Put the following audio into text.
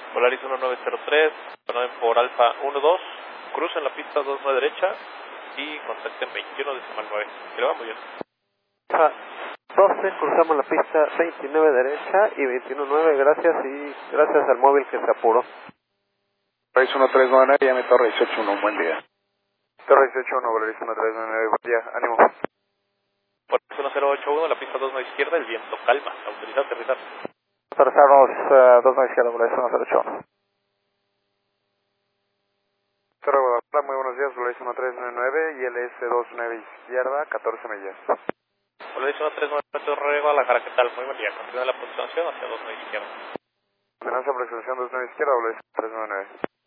Polaris 1903, perdonen por Alfa 12, crucen la pista 29 derecha y contacten 21.9. Que le va muy bien. Alfa 12, cruzamos la pista 29 derecha y 21.9, gracias y gracias al móvil que se apuró. Polaris 1399, llame Torre 181, buen día. Torre 181, Polaris 1399, buen día, ánimo. Polaris 1081, la pista 29 izquierda, el viento calma, autorizado a aterrizar. Aterrizamos 29 izquierda, Polaris 1081. Torre Guadalajara, muy buenos días, Polaris 1399 y LS 29 izquierda, 14 millas. Polaris 1399, Torre Guadalajara, ¿qué tal? Muy buen día, continúa la aproximación hacia 29 izquierda. Amenaza aproximación 29 izquierda, Polaris 1399.